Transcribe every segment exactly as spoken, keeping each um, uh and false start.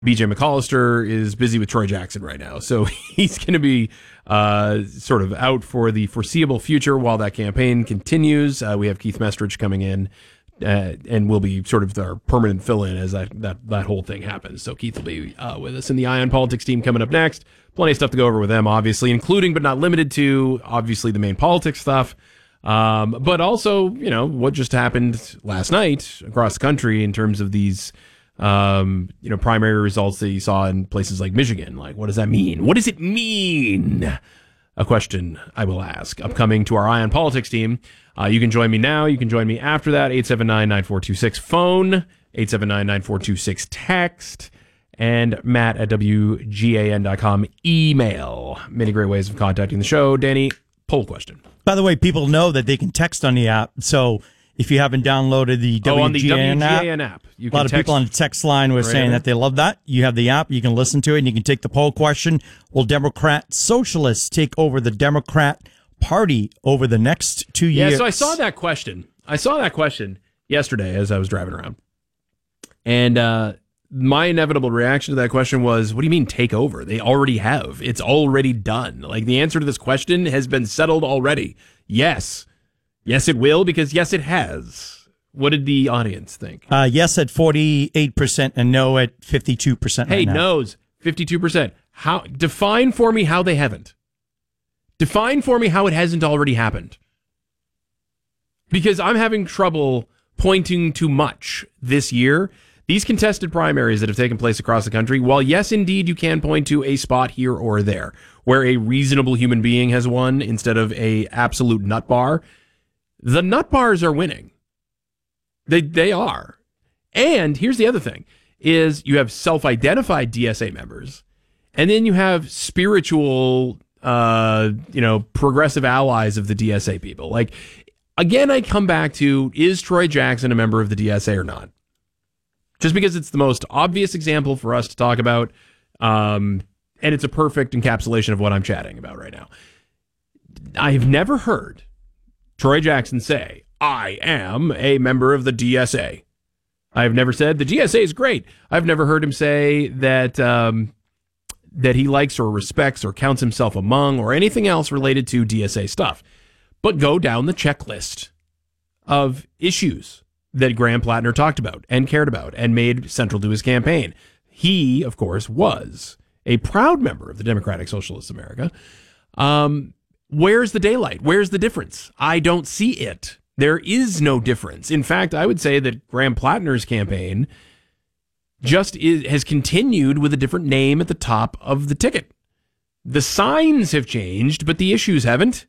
B J McAllister is busy with Troy Jackson right now. So he's going to be uh, sort of out for the foreseeable future while that campaign continues. Uh, we have Keith Mestridge coming in uh, and will be sort of our permanent fill-in as that, that, that whole thing happens. So Keith will be uh, with us in the Eye on Politics team coming up next. Plenty of stuff to go over with them, obviously, including but not limited to, obviously, the main politics stuff. Um, but also, you know, what just happened last night across the country in terms of these, um, you know, primary results that you saw in places like Michigan. Like, what does that mean? What does it mean? A question I will ask. Upcoming to our Eye on Politics team. Uh, you can join me now. You can join me after that. eight seven nine, nine four two six phone, eight seven nine, nine four two six text. And Matt at W G A N dot com email. Many great ways of contacting the show. Danny, poll question. By the way, people know that they can text on the app. So if you haven't downloaded the oh, on the W G A N app, app you a lot of people on the text line were right saying in. that they love that. You have the app. You can listen to it, and you can take the poll question. Will Democrat socialists take over the Democrat Party over the next two years? Yeah, so I saw that question. I saw that question yesterday as I was driving around. And, uh, my inevitable reaction to that question was, what do you mean take over? They already have. It's already done. Like, the answer to this question has been settled already. Yes. Yes, it will, because yes, it has. What did the audience think? Uh, yes at forty-eight percent and no at fifty-two percent. Hey, right now. no's, fifty-two percent. How, define for me how they haven't. Define for me how it hasn't already happened. Because I'm having trouble pointing to much this year. These contested primaries that have taken place across the country, while yes, indeed, you can point to a spot here or there where a reasonable human being has won instead of a absolute nut bar, the nut bars are winning. They they are. And here's the other thing, is you have self-identified D S A members, and then you have spiritual, uh, you know, progressive allies of the D S A people. Like, again, I come back to, is Troy Jackson a member of the D S A or not? Just because it's the most obvious example for us to talk about, um, and it's a perfect encapsulation of what I'm chatting about right now. I have never heard Troy Jackson say, I am a member of the D S A. I have never said the D S A is great. I've never heard him say that um, that he likes or respects or counts himself among or anything else related to D S A stuff. But go down the checklist of issues that Graham Plattner talked about and cared about and made central to his campaign. He, of course, was a proud member of the Democratic Socialists of America. Um, where's the daylight? Where's the difference? I don't see it. There is no difference. In fact, I would say that Graham Plattner's campaign just is, has continued with a different name at the top of the ticket. The signs have changed, but the issues haven't.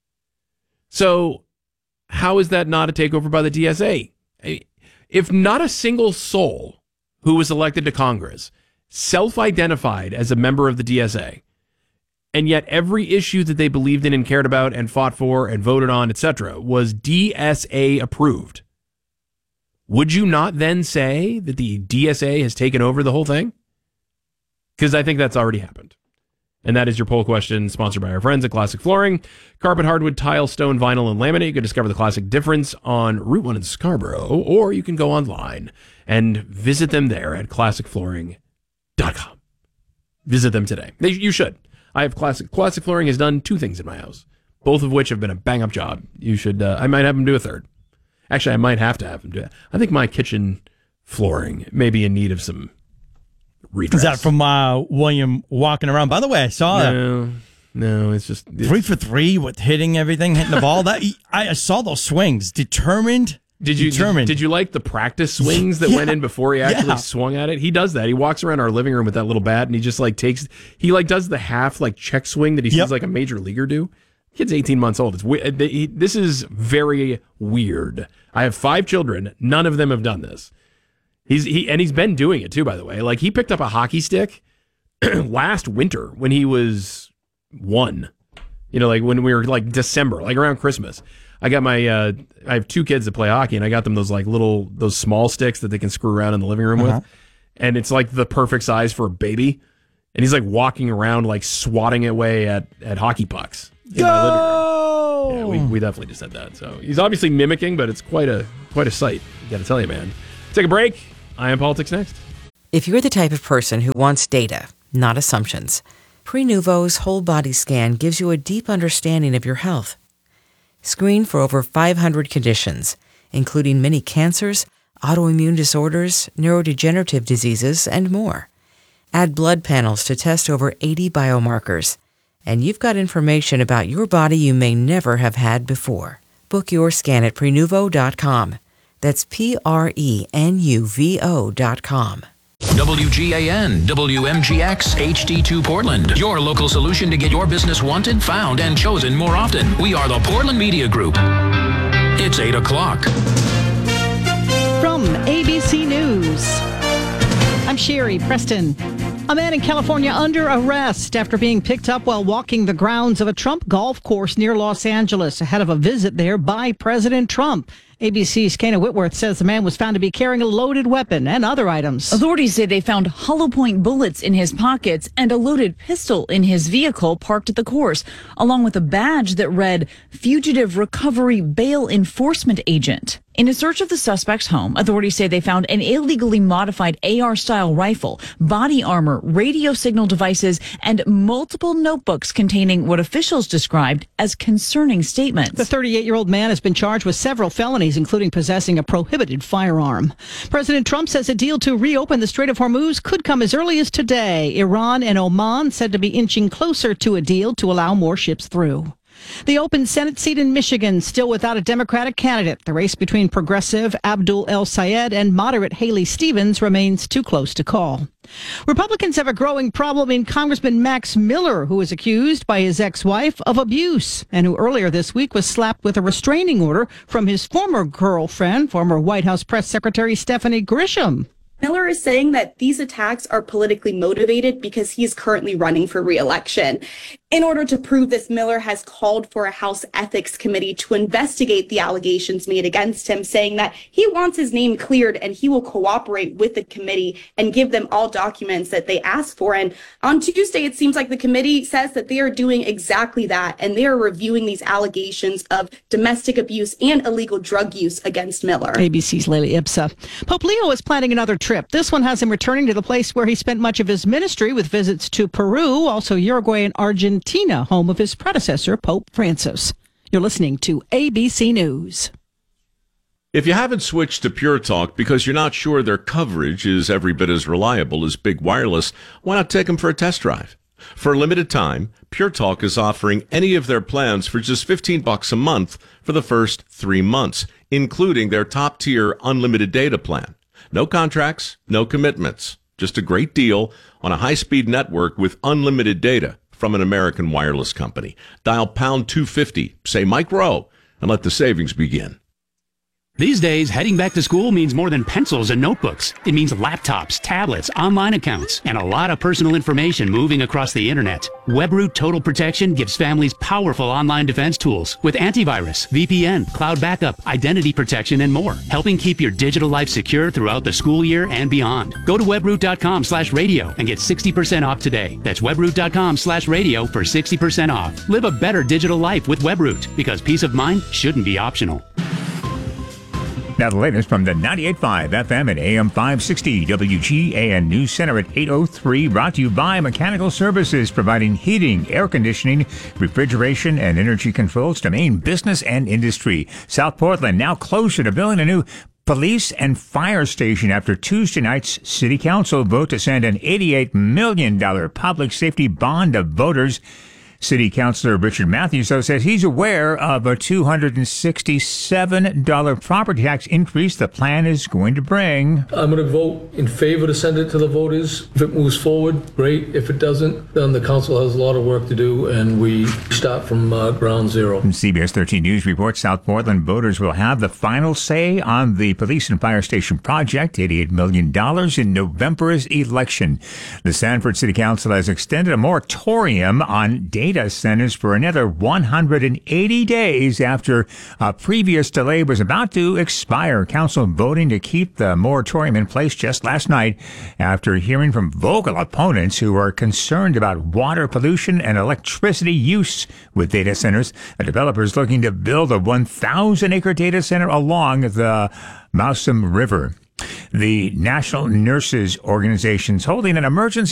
So how is that not a takeover by the D S A? If not a single soul who was elected to Congress self-identified as a member of the D S A, and yet every issue that they believed in and cared about and fought for and voted on, et cetera, was D S A approved, would you not then say that the D S A has taken over the whole thing? Because I think that's already happened. And that is your poll question, sponsored by our friends at Classic Flooring. Carpet, hardwood, tile, stone, vinyl, and laminate. You can discover the classic difference on Route one in Scarborough, or you can go online and visit them there at classic flooring dot com. Visit them today. They, you should. I have Classic. Classic Flooring has done two things in my house, both of which have been a bang-up job. You should. Uh, I might have them do a third. Actually, I might have to have them do that. I think my kitchen flooring may be in need of some redress. Is that from uh, William walking around? By the way, I saw that. No, no, it's just it's, three for three with hitting everything, hitting the ball. That I, I saw those swings. Determined. Did you determined. Did, did you like the practice swings that yeah, went in before he actually yeah. swung at it? He does that. He walks around our living room with that little bat, and he just like takes. He like does the half like check swing that he yep. sees like a major leaguer do. Kid's eighteen months old. It's weird. This is very weird. I have five children. None of them have done this. He's he and he's been doing it too, by the way. Like, he picked up a hockey stick last winter when he was one. You know, like when we were like December, like around Christmas. I got my uh, I have two kids that play hockey, and I got them those like little those small sticks that they can screw around in the living room uh-huh. with, and it's like the perfect size for a baby. And he's like walking around like swatting away at at hockey pucks in Go! my living room. Yeah, we we definitely just said that. So he's obviously mimicking, but it's quite a quite a sight. I got to tell you, man. Take a break. I Am Politics next. If you're the type of person who wants data, not assumptions, Prenuvo's whole body scan gives you a deep understanding of your health. Screen for over five hundred conditions, including many cancers, autoimmune disorders, neurodegenerative diseases, and more. Add blood panels to test over eighty biomarkers, and you've got information about your body you may never have had before. Book your scan at Prenuvo dot com. That's P R E N U V O dot com. W G A N, W M G X, H D two Portland. Your local solution to get your business wanted, found, and chosen more often. We are the Portland Media Group. It's eight o'clock. From A B C News, I'm Sherry Preston. A man in California under arrest after being picked up while walking the grounds of a Trump golf course near Los Angeles ahead of a visit there by President Trump. A B C's Kana Whitworth says the man was found to be carrying a loaded weapon and other items. Authorities say they found hollow point bullets in his pockets and a loaded pistol in his vehicle parked at the course, along with a badge that read Fugitive Recovery Bail Enforcement Agent. In a search of the suspect's home, authorities say they found an illegally modified A R-style rifle, body armor, radio signal devices, and multiple notebooks containing what officials described as concerning statements. The thirty-eight-year-old man has been charged with several felonies, including possessing a prohibited firearm. President Trump says a deal to reopen the Strait of Hormuz could come as early as today. Iran and Oman said to be inching closer to a deal to allow more ships through. The open Senate seat in Michigan still without a Democratic candidate. The race between progressive Abdul El-Sayed and moderate Haley Stevens remains too close to call. Republicans have a growing problem in Congressman Max Miller, who is accused by his ex-wife of abuse and who earlier this week was slapped with a restraining order from his former girlfriend, former White House Press Secretary Stephanie Grisham. Miller is saying that these attacks are politically motivated because he's currently running for re-election. In order to prove this, Miller has called for a House Ethics Committee to investigate the allegations made against him, saying that he wants his name cleared and he will cooperate with the committee and give them all documents that they ask for. And on Tuesday, it seems like the committee says that they are doing exactly that, and they are reviewing these allegations of domestic abuse and illegal drug use against Miller. A B C's Leila Ipsa. Pope Leo is planning another trip. This one has him returning to the place where he spent much of his ministry with visits to Peru, also Uruguay and Argentina, home of his predecessor, Pope Francis. You're listening to A B C News. If you haven't switched to Pure Talk because you're not sure their coverage is every bit as reliable as Big Wireless, why not take them for a test drive? For a limited time, Pure Talk is offering any of their plans for just fifteen bucks a month for the first three months, including their top-tier unlimited data plan. No contracts, no commitments. Just a great deal on a high-speed network with unlimited data from an American wireless company. Dial pound two fifty, say Mike Rowe, and let the savings begin. These days, heading back to school means more than pencils and notebooks. It means laptops, tablets, online accounts, and a lot of personal information moving across the internet. WebRoot Total Protection gives families powerful online defense tools with antivirus, V P N, cloud backup, identity protection, and more, helping keep your digital life secure throughout the school year and beyond. Go to webroot.com slash radio and get sixty percent off today. That's webroot.com slash radio for sixty percent off. Live a better digital life with WebRoot, because peace of mind shouldn't be optional. Now the latest from the ninety-eight point five F M and A M five sixty W G A N News Center at eight oh three, brought to you by Mechanical Services, providing heating, air conditioning, refrigeration, and energy controls to Maine business and industry. South Portland now closer to building a new police and fire station after Tuesday night's City Council vote to send an eighty-eight million dollars public safety bond to voters. City Councilor Richard Matthews, though, says he's aware of a two hundred sixty-seven dollars property tax increase the plan is going to bring. I'm going to vote in favor to send it to the voters. If it moves forward, great. If it doesn't, then the council has a lot of work to do, and we start from uh, ground zero. And C B S thirteen News reports South Portland voters will have the final say on the police and fire station project, eighty-eight million dollars, in November's election. The Sanford City Council has extended a moratorium on data Data centers for another one hundred eighty days after a previous delay was about to expire. Council voting to keep the moratorium in place just last night after hearing from vocal opponents who are concerned about water pollution and electricity use with data centers. A developer is looking to build a one thousand acre data center along the Mousom River. The National Nurses Organization is holding an emergency